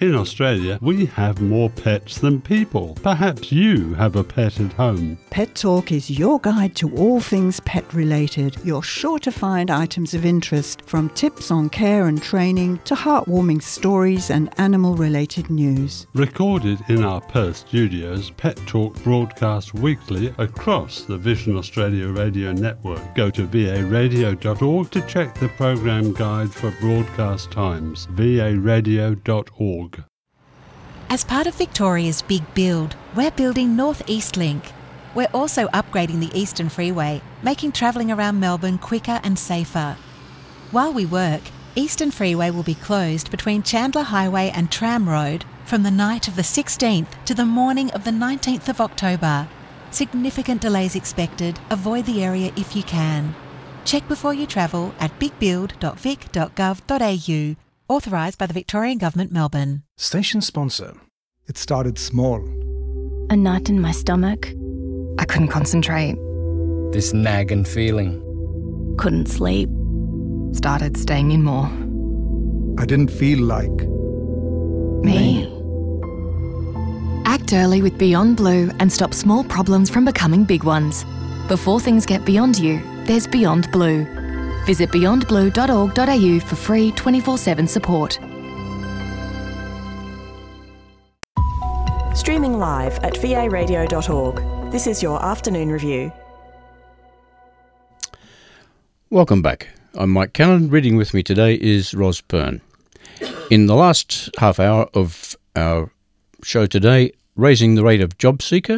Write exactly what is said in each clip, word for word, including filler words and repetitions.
In Australia, we have more pets than people. Perhaps you have a pet at home. Pet Talk is your guide to all things pet-related. You're sure to find items of interest, from tips on care and training to heartwarming stories and animal-related news. Recorded in our Perth studios, Pet Talk broadcasts weekly across the Vision Australia radio network. Go to v a radio dot org to check the program guide for broadcast times. v a radio dot org. As part of Victoria's Big Build, we're building North East Link. We're also upgrading the Eastern Freeway, making travelling around Melbourne quicker and safer. While we work, Eastern Freeway will be closed between Chandler Highway and Tram Road from the night of the sixteenth to the morning of the nineteenth of October. Significant delays expected. Avoid the area if you can. Check before you travel at big build dot vic dot gov dot a u. Authorised by the Victorian Government, Melbourne. Station sponsor. It started small. A knot in my stomach. I couldn't concentrate. This nagging feeling. Couldn't sleep. Started staying in more. I didn't feel like... Me. Act early with Beyond Blue and stop small problems from becoming big ones. Before things get beyond you, there's Beyond Blue. Visit beyond blue dot org dot a u for free twenty-four seven support. Streaming live at v a radio dot org. This is your afternoon review. Welcome back. I'm Mike Cannon. Reading with me today is Ros Pern. In the last half hour of our show today, raising the rate of JobSeeker,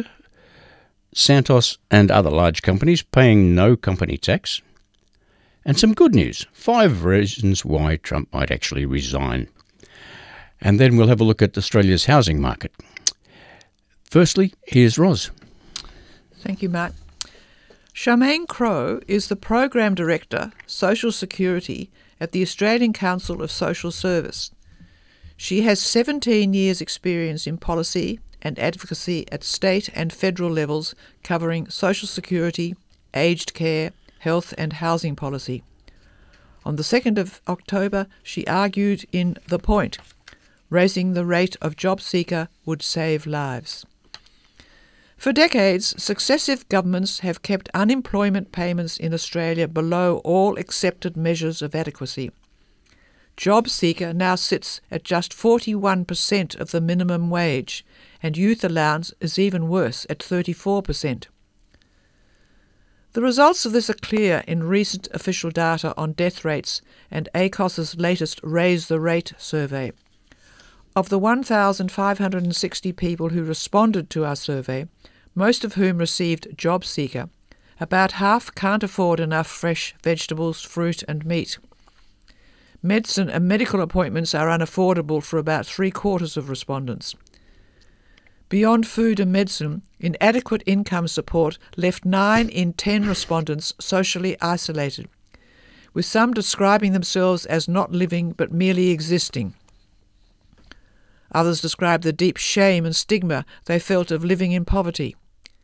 Santos and other large companies paying no company tax, and some good news, five reasons why Trump might actually resign. And then we'll have a look at Australia's housing market. Firstly, here's Ros. Thank you, Matt. Charmaine Crowe is the Program Director, Social Security, at the Australian Council of Social Service. She has seventeen years' experience in policy and advocacy at state and federal levels, covering social security, aged care, health and housing policy. On the second of October, she argued in The Point, raising the rate of JobSeeker would save lives. For decades, successive governments have kept unemployment payments in Australia below all accepted measures of adequacy. JobSeeker now sits at just forty-one percent of the minimum wage, and youth allowance is even worse at thirty-four percent. The results of this are clear in recent official data on death rates and ACOS's latest Raise the Rate survey. Of the one thousand five hundred sixty people who responded to our survey, most of whom received JobSeeker, about half can't afford enough fresh vegetables, fruit and meat. Medicine and medical appointments are unaffordable for about three-quarters of respondents. Beyond food and medicine, inadequate income support left nine in ten respondents socially isolated, with some describing themselves as not living but merely existing. Others described the deep shame and stigma they felt of living in poverty.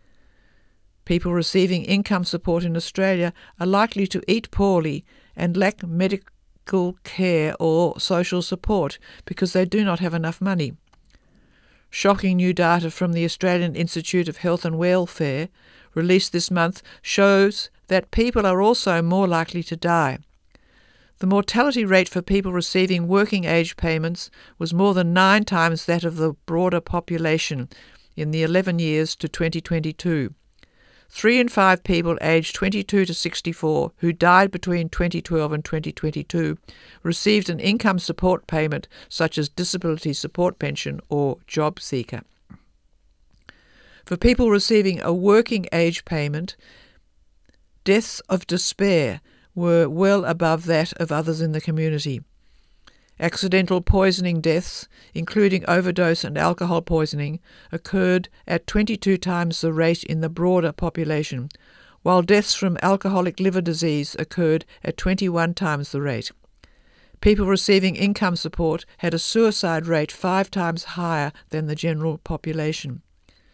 People receiving income support in Australia are likely to eat poorly and lack medical care or social support because they do not have enough money. Shocking new data from the Australian Institute of Health and Welfare, released this month, shows that people are also more likely to die. The mortality rate for people receiving working age payments was more than nine times that of the broader population in the eleven years to twenty twenty-two. Three in five people aged twenty-two to sixty-four who died between twenty twelve and twenty twenty-two received an income support payment such as disability support pension or JobSeeker. For people receiving a working age payment, deaths of despair were well above that of others in the community. Accidental poisoning deaths, including overdose and alcohol poisoning, occurred at twenty-two times the rate in the broader population, while deaths from alcoholic liver disease occurred at twenty-one times the rate. People receiving income support had a suicide rate five times higher than the general population.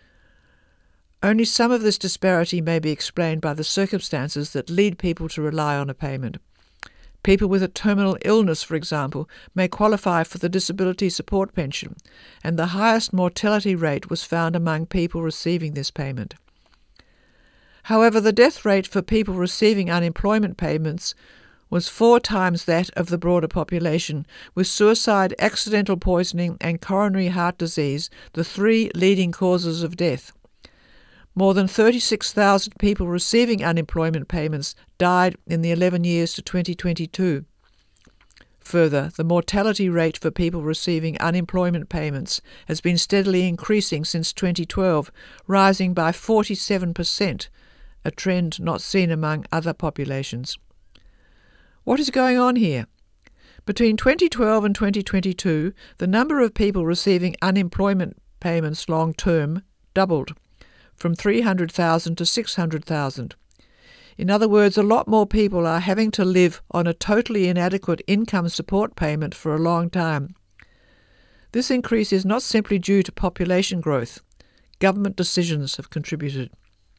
Only some of this disparity may be explained by the circumstances that lead people to rely on a payment. People with a terminal illness, for example, may qualify for the disability support pension, and the highest mortality rate was found among people receiving this payment. However, the death rate for people receiving unemployment payments was four times that of the broader population, with suicide, accidental poisoning and coronary heart disease the three leading causes of death. More than thirty-six thousand people receiving unemployment payments died in the eleven years to twenty twenty-two. Further, the mortality rate for people receiving unemployment payments has been steadily increasing since twenty twelve, rising by forty-seven percent, a trend not seen among other populations. What is going on here? Between twenty twelve and twenty twenty-two, the number of people receiving unemployment payments long-term doubled, from three hundred thousand to six hundred thousand. In other words, a lot more people are having to live on a totally inadequate income support payment for a long time. This increase is not simply due to population growth. Government decisions have contributed.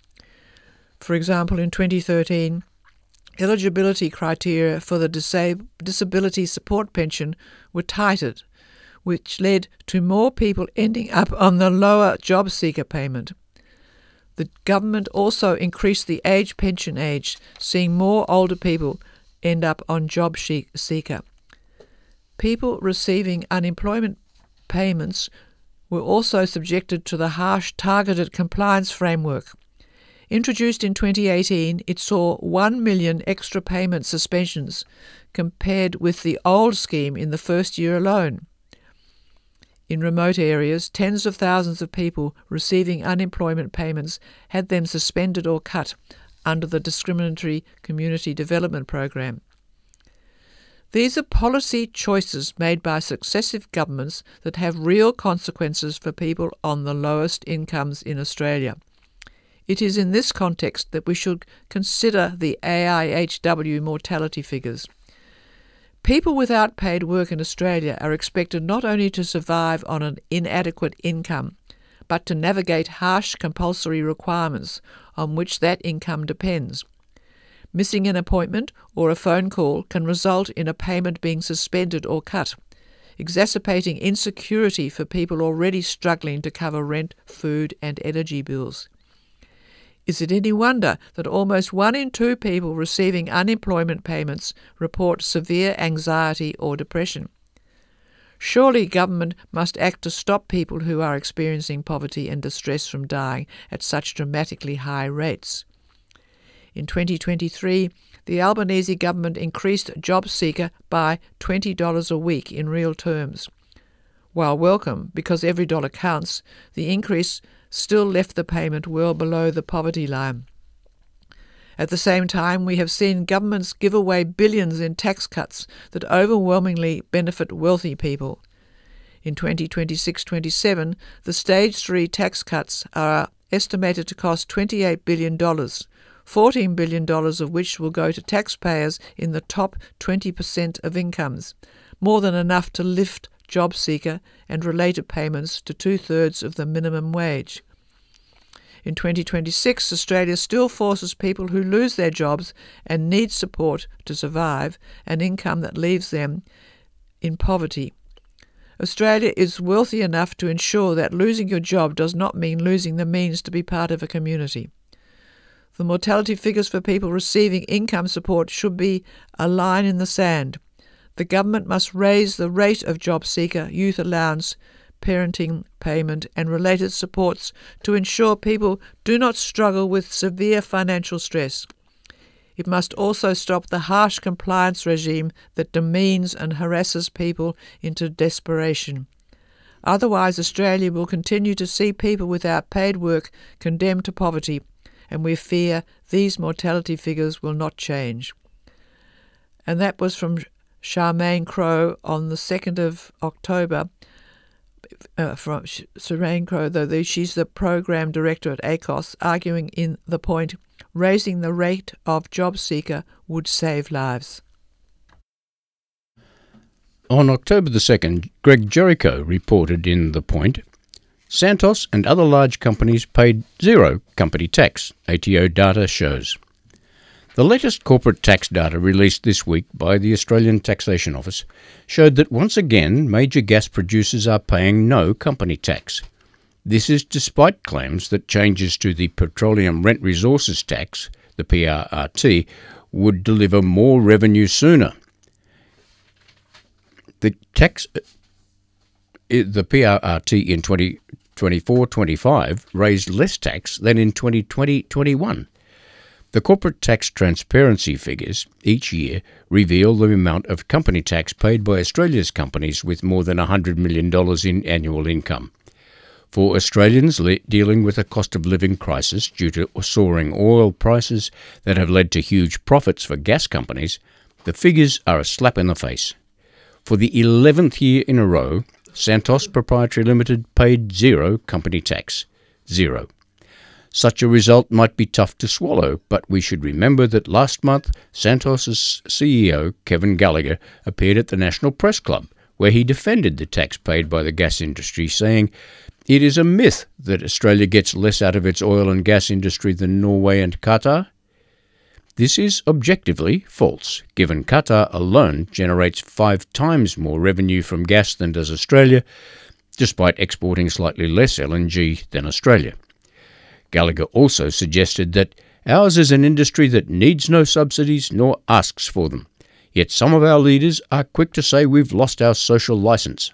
For example, in twenty thirteen, eligibility criteria for the disab- disability support pension were tightened, which led to more people ending up on the lower job seeker payment. The government also increased the age pension age, seeing more older people end up on job seeker. People receiving unemployment payments were also subjected to the harsh targeted compliance framework. Introduced in twenty eighteen, it saw one million extra payment suspensions, compared with the old scheme in the first year alone. In remote areas, tens of thousands of people receiving unemployment payments had them suspended or cut under the Discriminatory Community Development Program. These are policy choices made by successive governments that have real consequences for people on the lowest incomes in Australia. It is in this context that we should consider the A I H W mortality figures. People without paid work in Australia are expected not only to survive on an inadequate income, but to navigate harsh compulsory requirements on which that income depends. Missing an appointment or a phone call can result in a payment being suspended or cut, exacerbating insecurity for people already struggling to cover rent, food and energy bills. Is it any wonder that almost one in two people receiving unemployment payments report severe anxiety or depression? Surely government must act to stop people who are experiencing poverty and distress from dying at such dramatically high rates. In twenty twenty-three, the Albanese government increased JobSeeker by twenty dollars a week in real terms. While welcome, because every dollar counts, the increase still left the payment well below the poverty line. At the same time, we have seen governments give away billions in tax cuts that overwhelmingly benefit wealthy people. In twenty twenty-six twenty-seven, the Stage three tax cuts are estimated to cost twenty-eight billion dollars, fourteen billion dollars of which will go to taxpayers in the top twenty percent of incomes, more than enough to lift JobSeeker and related payments to two-thirds of the minimum wage. In twenty twenty-six, Australia still forces people who lose their jobs and need support to survive an income that leaves them in poverty. Australia is wealthy enough to ensure that losing your job does not mean losing the means to be part of a community. The mortality figures for people receiving income support should be a line in the sand. The government must raise the rate of JobSeeker, youth allowance, parenting payment and related supports to ensure people do not struggle with severe financial stress. It must also stop the harsh compliance regime that demeans and harasses people into desperation. Otherwise, Australia will continue to see people without paid work condemned to poverty, and we fear these mortality figures will not change. And that was from Charmaine Crowe on the second of October. Uh, from Charmaine Crowe, though she's the program director at A C O S, arguing in The Point, raising the rate of JobSeeker would save lives. On October the second, Greg Jericho reported in The Point, Santos and other large companies paid zero company tax, A T O data shows. The latest corporate tax data released this week by the Australian Taxation Office showed that once again major gas producers are paying no company tax. This is despite claims that changes to the Petroleum Rent Resources Tax, the P R R T, would deliver more revenue sooner. The tax, the P R R T in twenty twenty-four twenty-five raised less tax than in twenty twenty twenty-one. The corporate tax transparency figures each year reveal the amount of company tax paid by Australia's companies with more than one hundred million dollars in annual income. For Australians le- dealing with a cost of living crisis due to soaring oil prices that have led to huge profits for gas companies, the figures are a slap in the face. For the eleventh year in a row, Santos Proprietary Limited paid zero company tax. Zero. Such a result might be tough to swallow, but we should remember that last month Santos's C E O, Kevin Gallagher, appeared at the National Press Club, where he defended the tax paid by the gas industry, saying, "It is a myth that Australia gets less out of its oil and gas industry than Norway and Qatar." This is objectively false, given Qatar alone generates five times more revenue from gas than does Australia, despite exporting slightly less L N G than Australia. Gallagher also suggested that ours is an industry that needs no subsidies nor asks for them, yet some of our leaders are quick to say we've lost our social licence.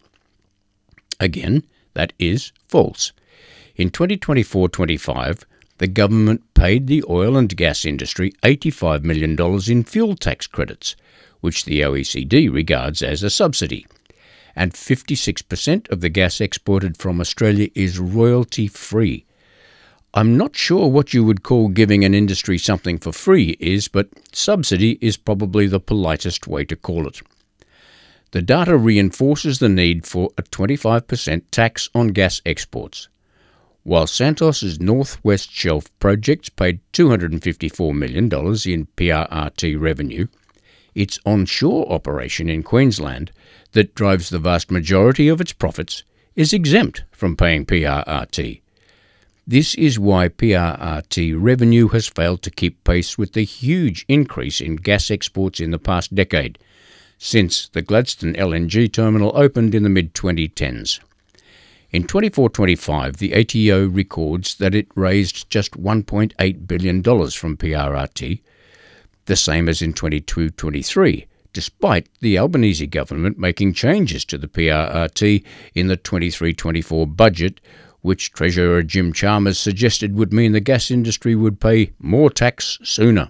Again, that is false. In twenty twenty-four twenty-five, the government paid the oil and gas industry eighty-five million dollars in fuel tax credits, which the O E C D regards as a subsidy, and fifty-six percent of the gas exported from Australia is royalty-free. I'm not sure what you would call giving an industry something for free is, but subsidy is probably the politest way to call it. The data reinforces the need for a twenty-five percent tax on gas exports. While Santos's North West Shelf projects paid two hundred fifty-four million dollars in P R R T revenue, its onshore operation in Queensland, that drives the vast majority of its profits, is exempt from paying P R R T. This is why P R R T revenue has failed to keep pace with the huge increase in gas exports in the past decade, since the Gladstone L N G terminal opened in the mid twenty tens. In twenty-four twenty-five, the A T O records that it raised just one point eight billion dollars from P R R T, the same as in twenty-two twenty-three, despite the Albanese government making changes to the P R R T in the twenty-three twenty-four budget, which Treasurer Jim Chalmers suggested would mean the gas industry would pay more tax sooner.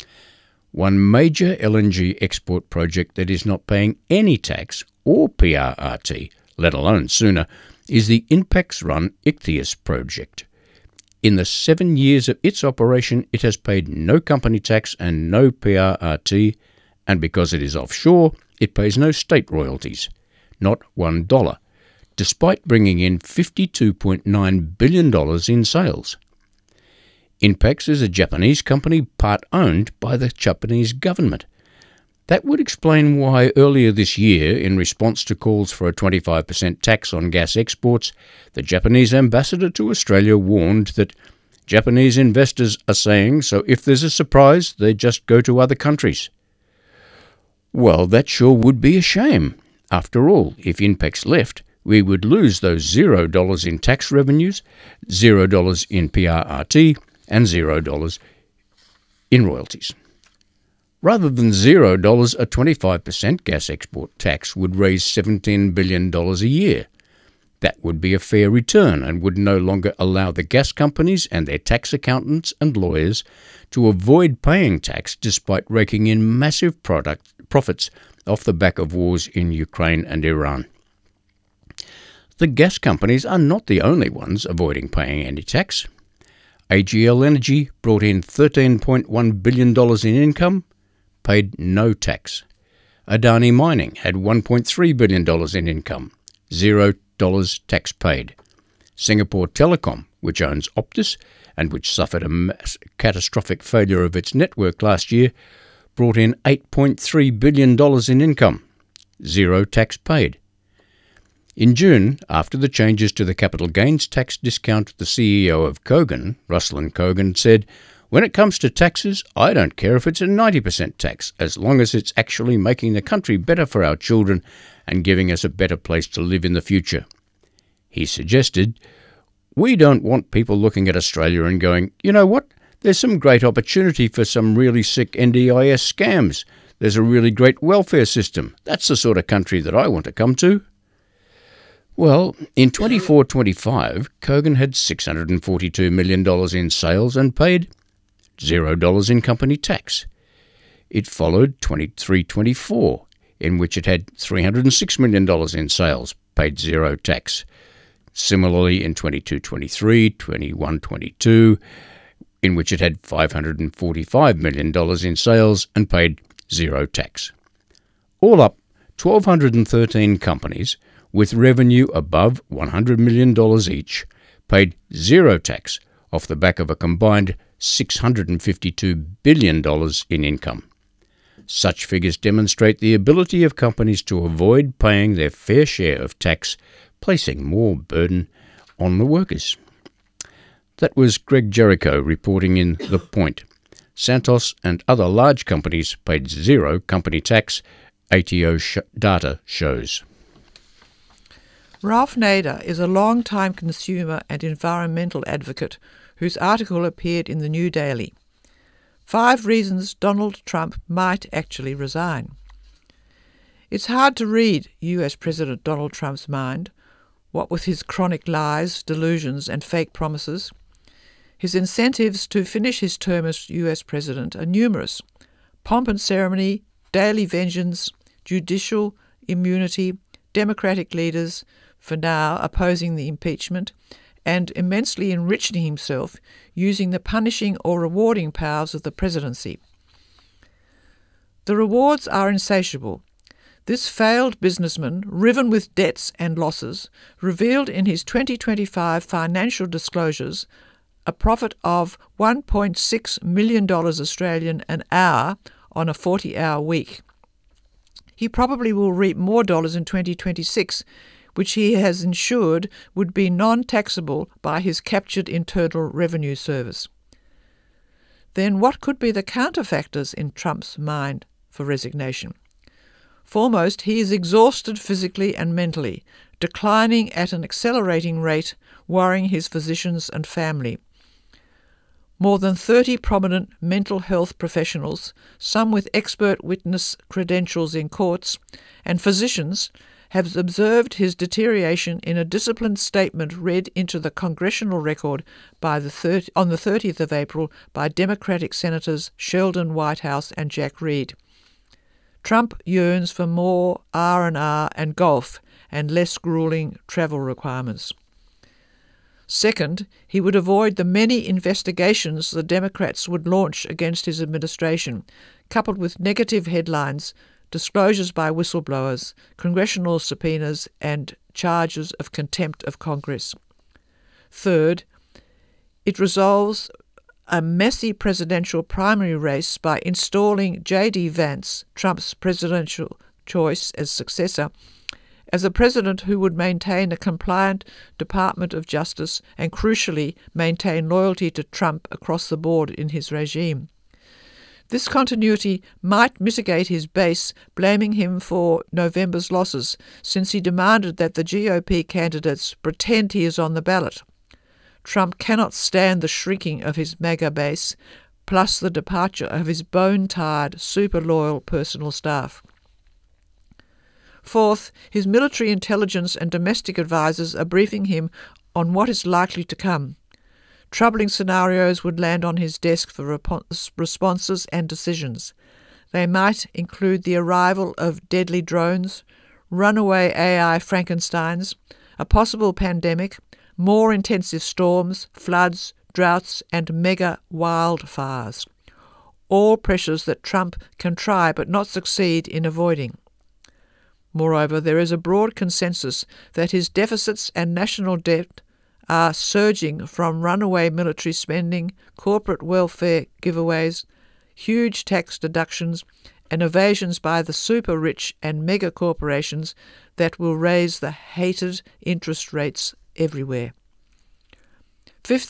One major L N G export project that is not paying any tax or P R R T, let alone sooner, is the Inpex-run Ichthys project. In the seven years of its operation, it has paid no company tax and no P R R T, and because it is offshore, it pays no state royalties, not one dollar, despite bringing in fifty-two point nine billion dollars in sales. Inpex is a Japanese company part-owned by the Japanese government. That would explain why earlier this year, in response to calls for a twenty-five percent tax on gas exports, the Japanese ambassador to Australia warned that Japanese investors are saying, so if there's a surprise, they just go to other countries. Well, that sure would be a shame. After all, if Inpex left, we would lose those zero dollars in tax revenues, zero dollars in P R R T, and zero dollars in royalties. Rather than zero dollars, a twenty-five percent gas export tax would raise seventeen billion dollars a year. That would be a fair return and would no longer allow the gas companies and their tax accountants and lawyers to avoid paying tax despite raking in massive product profits off the back of wars in Ukraine and Iran. The gas companies are not the only ones avoiding paying any tax. A G L Energy brought in thirteen point one billion dollars in income, paid no tax. Adani Mining had one point three billion dollars in income, zero dollars tax paid. Singapore Telecom, which owns Optus and which suffered a mass catastrophic failure of its network last year, brought in eight point three billion dollars in income, zero tax paid. In June, after the changes to the capital gains tax discount, the C E O of Kogan, Ruslan Kogan, said, When it comes to taxes, I don't care if it's a ninety percent tax, as long as it's actually making the country better for our children and giving us a better place to live in the future. He suggested, we don't want people looking at Australia and going, you know what, there's some great opportunity for some really sick N D I S scams. There's a really great welfare system. That's the sort of country that I want to come to. Well, in twenty-four twenty-five, Kogan had six hundred forty-two million dollars in sales and paid zero dollars in company tax. It followed twenty-three twenty-four, in which it had three hundred six million dollars in sales, paid zero tax. Similarly, in twenty-two twenty-three, twenty-one twenty-two, in which it had five hundred forty-five million dollars in sales and paid zero tax. All up, one thousand two hundred thirteen companies with revenue above one hundred million dollars each paid zero tax off the back of a combined six hundred fifty-two billion dollars in income. Such figures demonstrate the ability of companies to avoid paying their fair share of tax, placing more burden on the workers. That was Greg Jericho reporting in The Point. Santos and other large companies paid zero company tax, A T O sh- data shows. Ralph Nader is a long-time consumer and environmental advocate whose article appeared in the New Daily. Five reasons Donald Trump might actually resign. It's hard to read U S President Donald Trump's mind, what with his chronic lies, delusions and fake promises. His incentives to finish his term as U S President are numerous: pomp and ceremony, daily vengeance, judicial immunity, Democratic leaders, for now opposing the impeachment, and immensely enriching himself using the punishing or rewarding powers of the presidency. The rewards are insatiable. This failed businessman, riven with debts and losses, revealed in his twenty twenty-five financial disclosures a profit of one point six million dollars Australian an hour on a forty-hour week. He probably will reap more dollars in twenty twenty-six, which he has ensured would be non-taxable by his captured Internal Revenue Service. Then what could be the counterfactors in Trump's mind for resignation? Foremost, he is exhausted physically and mentally, declining at an accelerating rate, worrying his physicians and family. More than thirty prominent mental health professionals, some with expert witness credentials in courts, and physicians have observed his deterioration in a disciplined statement read into the congressional record by the thirtieth, on the thirtieth of April by Democratic Senators Sheldon Whitehouse and Jack Reed. Trump yearns for more R and R and golf and less grueling travel requirements. Second, he would avoid the many investigations the Democrats would launch against his administration, coupled with negative headlines, disclosures by whistleblowers, congressional subpoenas, and charges of contempt of Congress. Third, it resolves a messy presidential primary race by installing J D Vance, Trump's presidential choice as successor, as a president who would maintain a compliant Department of Justice and, crucially, maintain loyalty to Trump across the board in his regime. This continuity might mitigate his base blaming him for November's losses, since he demanded that the G O P candidates pretend he is on the ballot. Trump cannot stand the shrinking of his MAGA base, plus the departure of his bone-tired, super-loyal personal staff. Fourth, his military intelligence and domestic advisers are briefing him on what is likely to come. Troubling scenarios would land on his desk for rep- responses and decisions. They might include the arrival of deadly drones, runaway A I Frankensteins, a possible pandemic, more intensive storms, floods, droughts, and mega wildfires. All pressures that Trump can try but not succeed in avoiding. Moreover, there is a broad consensus that his deficits and national debt are surging from runaway military spending, corporate welfare giveaways, huge tax deductions, and evasions by the super-rich and mega corporations that will raise the hated interest rates everywhere. Fifth,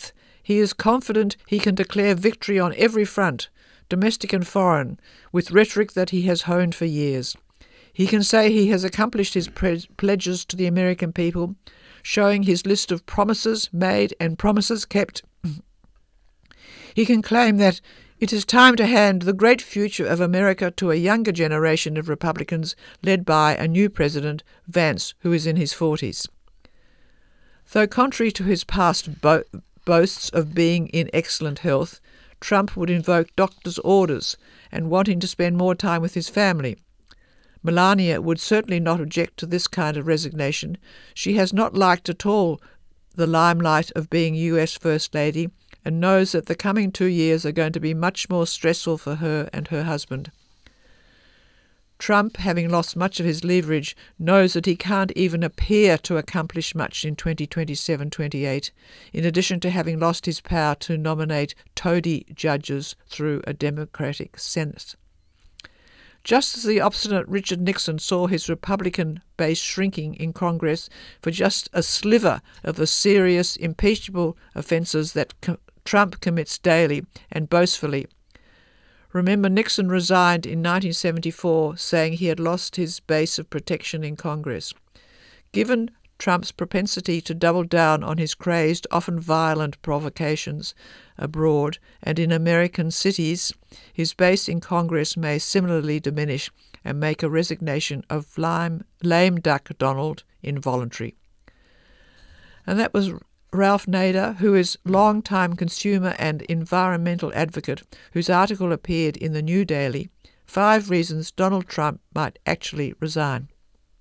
he is confident he can declare victory on every front, domestic and foreign, with rhetoric that he has honed for years. He can say he has accomplished his pre- pledges to the American people, showing his list of promises made and promises kept. He can claim that it is time to hand the great future of America to a younger generation of Republicans led by a new president, Vance, who is in his forties. Though contrary to his past bo- boasts of being in excellent health, Trump would invoke doctor's orders and wanting to spend more time with his family. Melania would certainly not object to this kind of resignation. She has not liked at all the limelight of being U S First Lady and knows that the coming two years are going to be much more stressful for her and her husband. Trump, having lost much of his leverage, knows that he can't even appear to accomplish much in twenty twenty-seven twenty-eight, in addition to having lost his power to nominate toady judges through a Democratic Senate. Just as the obstinate Richard Nixon saw his Republican base shrinking in Congress for just a sliver of the serious, impeachable offences that co- Trump commits daily and boastfully. Remember, Nixon resigned in nineteen seventy-four, saying he had lost his base of protection in Congress. Given Trump's propensity to double down on his crazed, often violent provocations abroad and in American cities, his base in Congress may similarly diminish and make a resignation of lame, lame duck Donald involuntary. And that was Ralph Nader, who is long-time consumer and environmental advocate, whose article appeared in the New Daily, Five Reasons Donald Trump Might Actually Resign.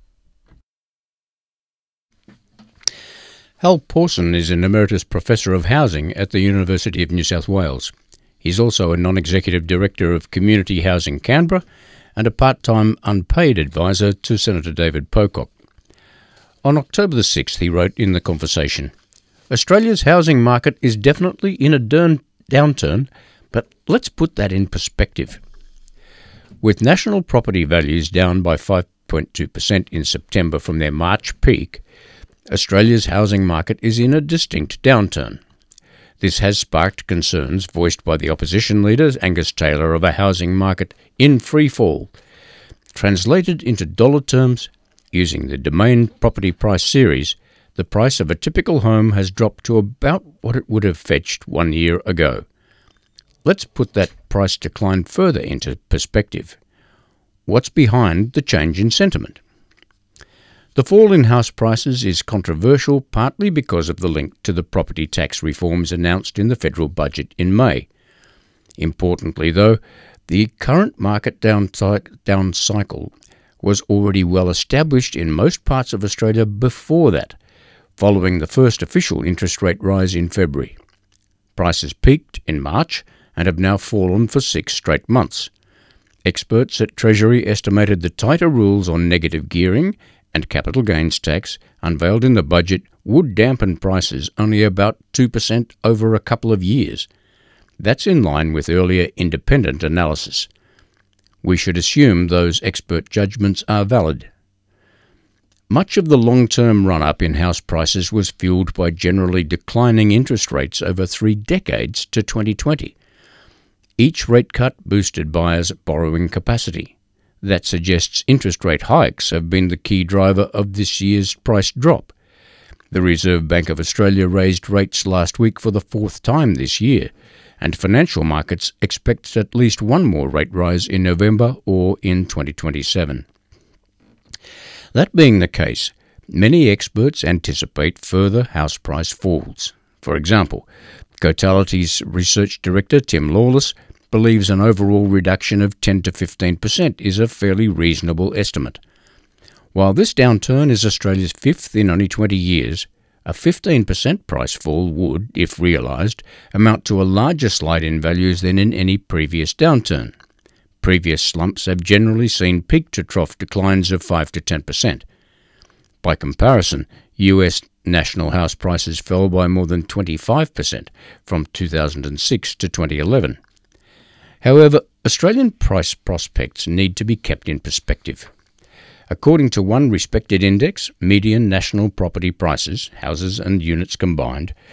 Hal Pawson is an Emeritus Professor of Housing at the University of New South Wales. He's also a Non-Executive Director of Community Housing Canberra and a part-time unpaid advisor to Senator David Pocock. On October the sixth, he wrote in The Conversation, Australia's housing market is definitely in a dern- downturn, but let's put that in perspective. With national property values down by five point two percent in September from their March peak, Australia's housing market is in a distinct downturn. This has sparked concerns voiced by the opposition leader Angus Taylor of a housing market in free fall. Translated into dollar terms, using the Domain Property Price Series, the price of a typical home has dropped to about what it would have fetched one year ago. Let's put that price decline further into perspective. What's behind the change in sentiment? The fall in house prices is controversial partly because of the link to the property tax reforms announced in the federal budget in May. Importantly, though, the current market down, down cycle was already well established in most parts of Australia before that, following the first official interest rate rise in February. Prices peaked in March and have now fallen for six straight months. Experts at Treasury estimated the tighter rules on negative gearing and capital gains tax unveiled in the budget would dampen prices only about two percent over a couple of years. That's in line with earlier independent analysis. We should assume those expert judgments are valid. Much of the long-term run-up in house prices was fueled by generally declining interest rates over three decades to twenty twenty. Each rate cut boosted buyers' borrowing capacity. That suggests interest rate hikes have been the key driver of this year's price drop. The Reserve Bank of Australia raised rates last week for the fourth time this year, and financial markets expect at least one more rate rise in November or in twenty twenty-seven. That being the case, many experts anticipate further house price falls. For example, Cotality's research director Tim Lawless believes an overall reduction of ten to fifteen percent is a fairly reasonable estimate. While this downturn is Australia's fifth in only twenty years, a fifteen percent price fall would, if realised, amount to a larger slide in values than in any previous downturn. Previous slumps have generally seen peak-to-trough declines of five to ten percent. By comparison, U S national house prices fell by more than twenty-five percent from two thousand six to twenty eleven. However, Australian price prospects need to be kept in perspective. According to one respected index, median national property prices, houses and units combined,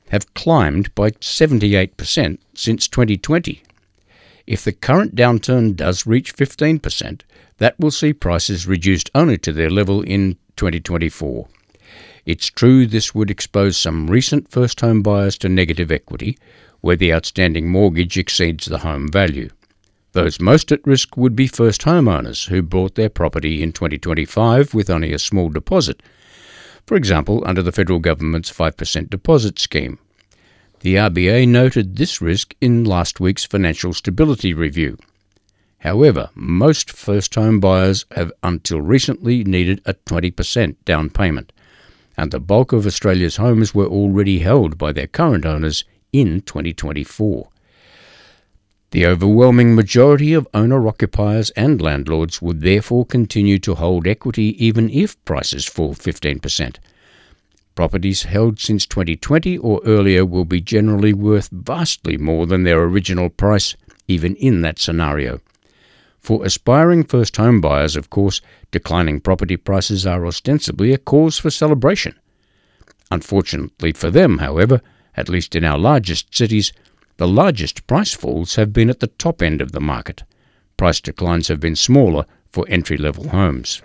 have climbed by seventy-eight percent since twenty twenty. If the current downturn does reach fifteen percent, that will see prices reduced only to their level in twenty twenty-four. It's true this would expose some recent first-home buyers to negative equity, where the outstanding mortgage exceeds the home value. Those most at risk would be first homeowners who bought their property in twenty twenty-five with only a small deposit, for example under the federal government's five percent deposit scheme. The R B A noted this risk in last week's Financial Stability Review. However, most first-home buyers have until recently needed a twenty percent down payment, and the bulk of Australia's homes were already held by their current owners in twenty twenty-four. The overwhelming majority of owner-occupiers and landlords would therefore continue to hold equity even if prices fall fifteen percent. Properties held since twenty twenty or earlier will be generally worth vastly more than their original price, even in that scenario. For aspiring first home buyers, of course, declining property prices are ostensibly a cause for celebration. Unfortunately for them, however, at least in our largest cities, the largest price falls have been at the top end of the market. Price declines have been smaller for entry-level homes.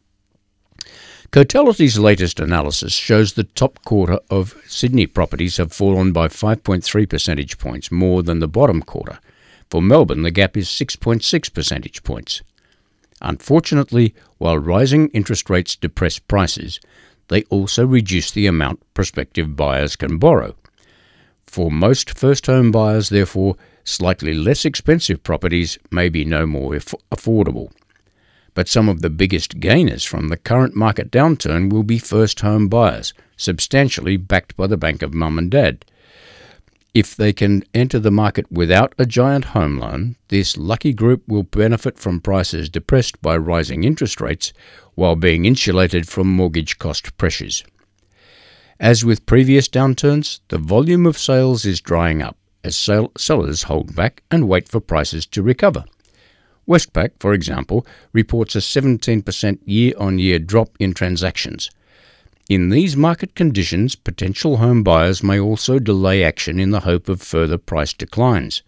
Cotality's latest analysis shows the top quarter of Sydney properties have fallen by five point three percentage points more than the bottom quarter. For Melbourne, the gap is six point six percentage points. Unfortunately, while rising interest rates depress prices, they also reduce the amount prospective buyers can borrow. For most first-home buyers, therefore, slightly less expensive properties may be no more aff- affordable. But some of the biggest gainers from the current market downturn will be first-home buyers, substantially backed by the bank of mum and dad. If they can enter the market without a giant home loan, this lucky group will benefit from prices depressed by rising interest rates while being insulated from mortgage cost pressures. As with previous downturns, the volume of sales is drying up as sell- sellers hold back and wait for prices to recover. Westpac, for example, reports a seventeen percent year-on-year drop in transactions. In these market conditions, potential home buyers may also delay action in the hope of further price declines.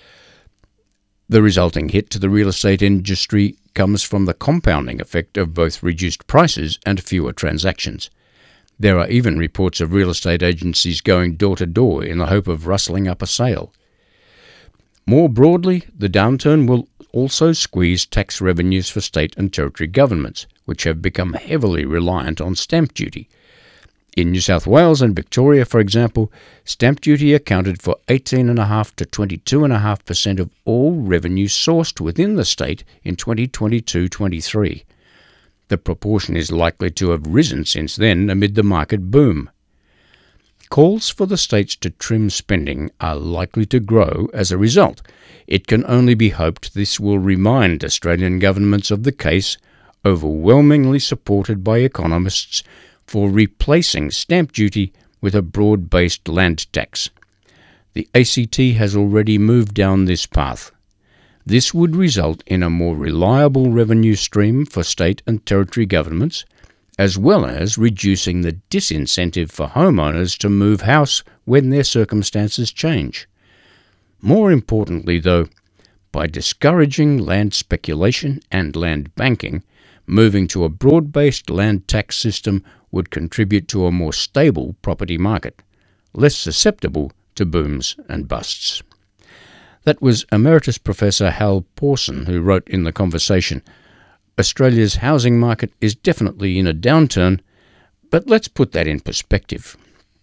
The resulting hit to the real estate industry comes from the compounding effect of both reduced prices and fewer transactions. There are even reports of real estate agencies going door-to-door in the hope of rustling up a sale. More broadly, the downturn will also squeeze tax revenues for state and territory governments, which have become heavily reliant on stamp duty. In New South Wales and Victoria, for example, stamp duty accounted for eighteen point five to twenty-two point five percent of all revenue sourced within the state in twenty twenty-two twenty-three. The proportion is likely to have risen since then amid the market boom. Calls for the states to trim spending are likely to grow as a result. It can only be hoped this will remind Australian governments of the case, overwhelmingly supported by economists, for replacing stamp duty with a broad-based land tax. The A C T has already moved down this path. This would result in a more reliable revenue stream for state and territory governments, as well as reducing the disincentive for homeowners to move house when their circumstances change. More importantly, though, by discouraging land speculation and land banking, moving to a broad-based land tax system would contribute to a more stable property market, less susceptible to booms and busts. That was Emeritus Professor Hal Pawson, who wrote in The Conversation, Australia's housing market is definitely in a downturn, but let's put that in perspective.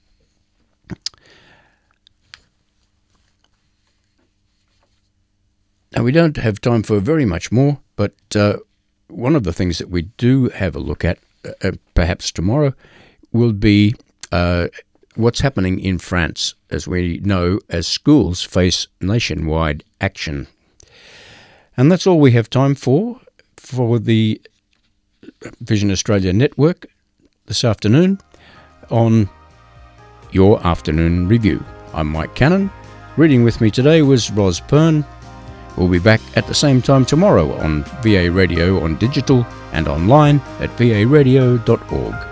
Now, we don't have time for very much more, but uh, one of the things that we do have a look at, uh, perhaps tomorrow, will be uh, what's happening in France, as we know, as schools face nationwide action. And that's all we have time for, for the Vision Australia Network this afternoon on Your Afternoon Review. I'm Mike Cannon. Reading with me today was Ros Pern. We'll be back at the same time tomorrow on V A Radio on digital and online at v a radio dot org.